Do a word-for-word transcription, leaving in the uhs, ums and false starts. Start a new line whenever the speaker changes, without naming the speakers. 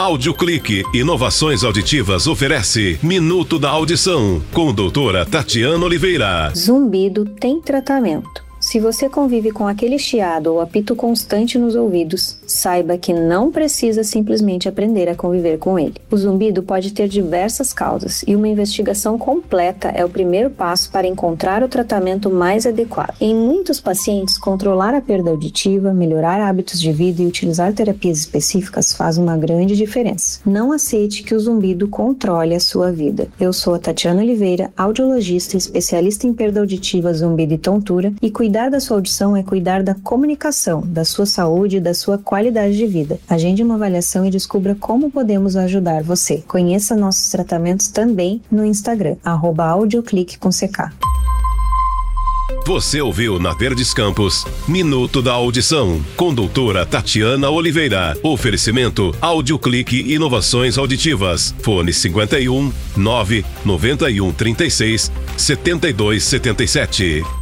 AudioClique Inovações Auditivas oferece Minuto da Audição, com doutora Tatiana Oliveira.
Zumbido tem tratamento. Se você convive com aquele chiado ou apito constante nos ouvidos, saiba que não precisa simplesmente aprender a conviver com ele. O zumbido pode ter diversas causas e uma investigação completa é o primeiro passo para encontrar o tratamento mais adequado. Em muitos pacientes, controlar a perda auditiva, melhorar hábitos de vida e utilizar terapias específicas faz uma grande diferença. Não aceite que o zumbido controle a sua vida. Eu sou a Tatiana Oliveira, audiologista, especialista em perda auditiva, zumbido e tontura, e cuidar Cuidar da sua audição é cuidar da comunicação, da sua saúde e da sua qualidade de vida. Agende uma avaliação e descubra como podemos ajudar você. Conheça nossos tratamentos também no Instagram, arroba audioclique com C K.
Você ouviu na Verdes Campos Minuto da Audição, com doutora Tatiana Oliveira. Oferecimento AudioClique Inovações Auditivas. Fone cinquenta e um, nove, noventa e um, trinta e seis, setenta e dois, setenta e sete.